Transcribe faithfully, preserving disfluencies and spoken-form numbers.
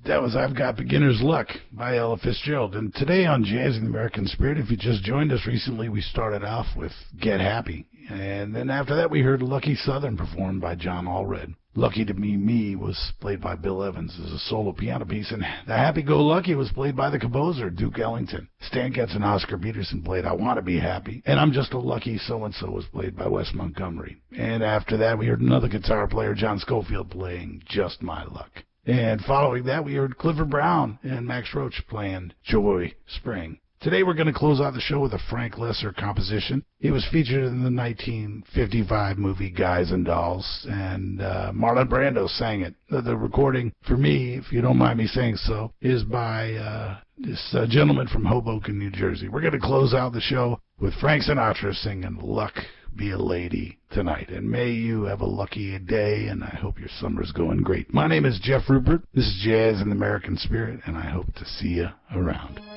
That was I've Got Beginner's Luck by Ella Fitzgerald. And today on Jazz in the American Spirit, if you just joined us recently, we started off with Get Happy. And then after that, we heard Lucky Southern performed by John Allred. Lucky to Be Me was played by Bill Evans as a solo piano piece. And The Happy-Go-Lucky was played by the composer, Duke Ellington. Stan Getz and Oscar Peterson played I Want to Be Happy. And I'm Just a Lucky So-and-So was played by Wes Montgomery. And after that, we heard another guitar player, John Scofield, playing Just My Luck. And following that, we heard Clifford Brown and Max Roach playing Joy Spring. Today we're going to close out the show with a Frank Loesser composition. It was featured in the nineteen fifty-five movie Guys and Dolls, and uh, Marlon Brando sang it. The, the recording, for me, if you don't mind me saying so, is by uh, this uh, gentleman from Hoboken, New Jersey. We're going to close out the show with Frank Sinatra singing Luck Be a Lady tonight. And may you have a lucky day, and I hope your summer's going great. My name is Jeff Rupert. This is Jazz in the American Spirit, and I hope to see you around.